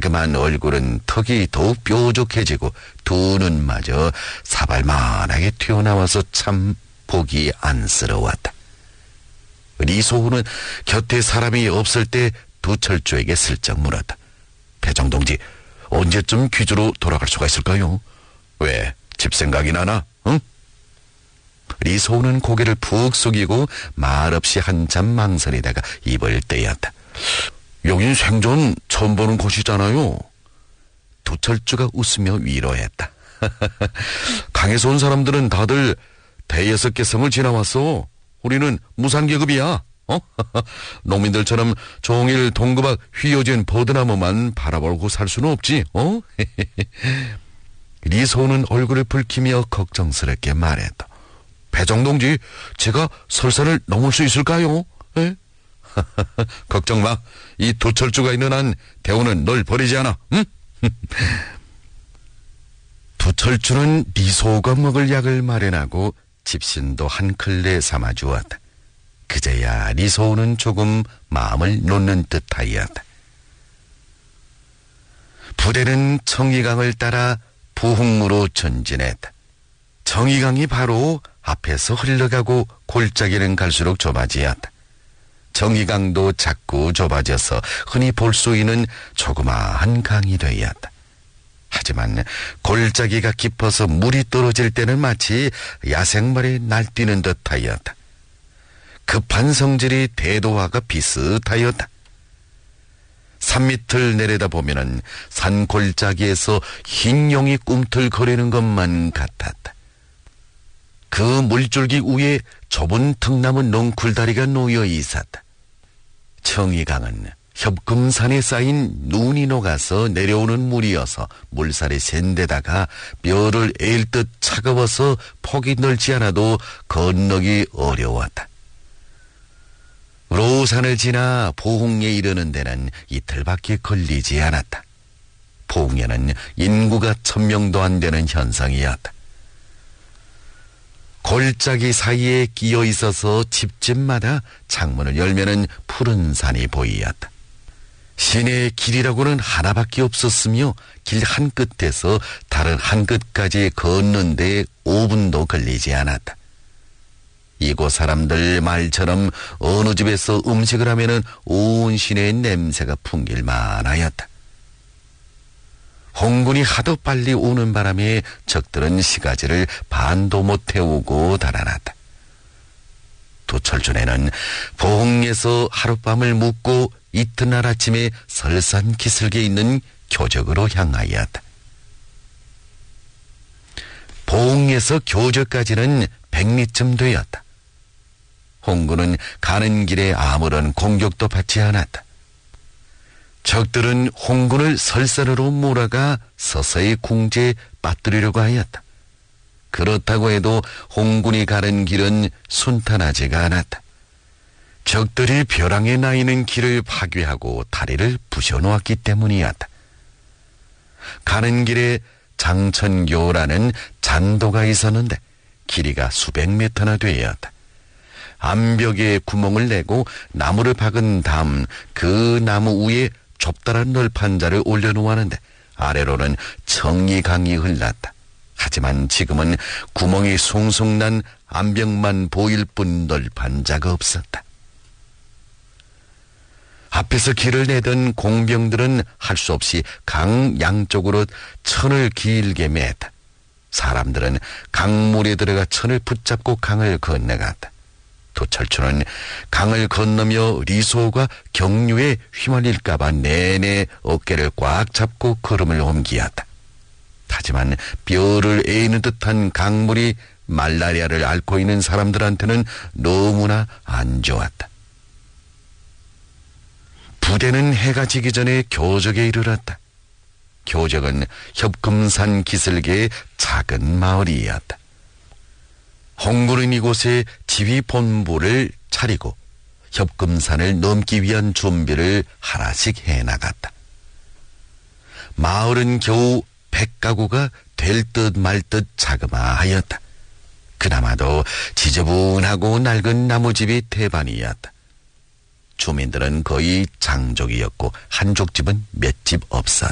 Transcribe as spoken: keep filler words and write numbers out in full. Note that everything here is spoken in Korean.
자그마한 얼굴은 턱이 더욱 뾰족해지고 두 눈마저 사발만하게 튀어나와서 참 보기 안쓰러웠다. 리소우는 곁에 사람이 없을 때 두철주에게 슬쩍 물었다. 배정동지, 언제쯤 귀주로 돌아갈 수가 있을까요? 왜, 집 생각이 나나? 응? 리소우는 고개를 푹 숙이고 말없이 한참 망설이다가 입을 떼었다. 여긴 생전 처음 보는 곳이잖아요. 두철주가 웃으며 위로했다. 강에서 온 사람들은 다들 대여섯 개 성을 지나왔어. 우리는 무상계급이야. 어? 농민들처럼 종일 동그박 휘어진 버드나무만 바라보고 살 수는 없지. 어? 리소우는 얼굴을 붉히며 걱정스럽게 말했다. 배정동지, 제가 설산을 넘을 수 있을까요? 에? 걱정 마. 이 두철주가 있는 한 대우는 널 버리지 않아. 응? 두철주는 리소우가 먹을 약을 마련하고 집신도 한 클레 삼아주었다. 그제야 리소우는 조금 마음을 놓는 듯하였다. 부대는 청이강을 따라 부흥무로 전진했다. 청이강이 바로 앞에서 흘러가고 골짜기는 갈수록 좁아지었다. 청이강도 자꾸 좁아져서 흔히 볼 수 있는 조그마한 강이 되었다. 하지만 골짜기가 깊어서 물이 떨어질 때는 마치 야생말이 날뛰는 듯하였다. 급한 성질이 대도화가 비슷하였다. 산 밑을 내려다보면 산 골짜기에서 흰 용이 꿈틀거리는 것만 같았다. 그 물줄기 위에 좁은 턱나무 넝쿨다리가 놓여 있었다. 청이강은 협금산에 쌓인 눈이 녹아서 내려오는 물이어서 물살이 센 데다가 뼈를 앨 듯 차가워서 폭이 넓지 않아도 건너기 어려웠다. 로산을 지나 포흥에 이르는 데는 이틀밖에 걸리지 않았다. 포흥에는 인구가 천명도 안 되는 현성이었다. 골짜기 사이에 끼어 있어서 집집마다 창문을 열면은 푸른 산이 보이었다. 시내의 길이라고는 하나밖에 없었으며 길 한 끝에서 다른 한 끝까지 걷는 데 오 분도 걸리지 않았다. 이곳 사람들 말처럼 어느 집에서 음식을 하면은 온 시내의 냄새가 풍길 만하였다. 홍군이 하도 빨리 오는 바람에 적들은 시가지를 반도 못 태우고 달아났다. 두철준에는 포흥에서 하룻밤을 묵고 이튿날 아침에 설산 기슭에 있는 교적으로 향하였다. 포흥에서 교적까지는 백리쯤 되었다. 홍군은 가는 길에 아무런 공격도 받지 않았다. 적들은 홍군을 설산으로 몰아가 서서히 궁지에 빠뜨리려고 하였다. 그렇다고 해도 홍군이 가는 길은 순탄하지가 않았다. 적들이 벼랑에 나 있는 길을 파괴하고 다리를 부셔놓았기 때문이었다. 가는 길에 장천교라는 잔도가 있었는데 길이가 수백 미터나 되었다. 암벽에 구멍을 내고 나무를 박은 다음 그 나무 위에 좁다란 널판자를 올려놓았는데 아래로는 청이강이 흘렀다. 하지만 지금은 구멍이 숭숭 난 암벽만 보일 뿐 널판자가 없었다. 앞에서 길을 내던 공병들은 할 수 없이 강 양쪽으로 천을 길게 맸다. 사람들은 강물에 들어가 천을 붙잡고 강을 건너갔다. 두철추는 강을 건너며 리소우가 경류에 휘말릴까봐 내내 어깨를 꽉 잡고 걸음을 옮기었다. 하지만 뼈를 에이는 듯한 강물이 말라리아를 앓고 있는 사람들한테는 너무나 안 좋았다. 부대는 해가 지기 전에 교적에 이르렀다. 교적은 협금산 기슭의 작은 마을이었다. 홍군은 이곳에 지휘 본부를 차리고 협금산을 넘기 위한 준비를 하나씩 해나갔다. 마을은 겨우 백 가구가 될 듯 말 듯 자그마하였다. 그나마도 지저분하고 낡은 나무집이 대반이었다. 주민들은 거의 장족이었고 한족집은 몇 집 없었다.